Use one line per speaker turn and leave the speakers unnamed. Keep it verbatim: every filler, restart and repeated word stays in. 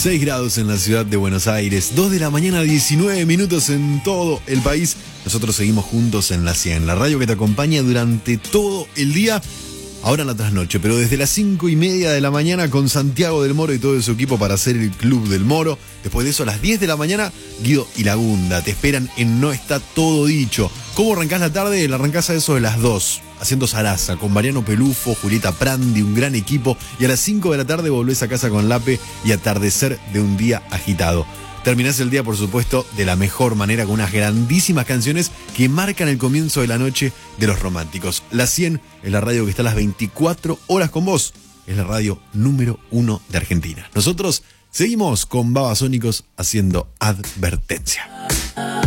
seis grados en la ciudad de Buenos Aires, dos de la mañana, diecinueve minutos en todo el país. Nosotros seguimos juntos en la cien, la radio que te acompaña durante todo el día. Ahora en la trasnoche, pero desde las cinco y media de la mañana con Santiago del Moro y todo su equipo para hacer el Club del Moro. Después de eso, a las diez de la mañana, Guido y Lagunda te esperan en No Está Todo Dicho. ¿Cómo arrancás la tarde? La arrancás a eso de las dos, haciendo zaraza, con Mariano Pelufo, Julieta Prandi, un gran equipo. Y a las cinco de la tarde volvés a casa con Lape y atardecer de un día agitado. Terminás el día, por supuesto, de la mejor manera con unas grandísimas canciones que marcan el comienzo de la noche de los románticos. La cien es la radio que está a las veinticuatro horas con vos. Es la radio número uno de Argentina. Nosotros seguimos con Babasónicos haciendo Advertencia.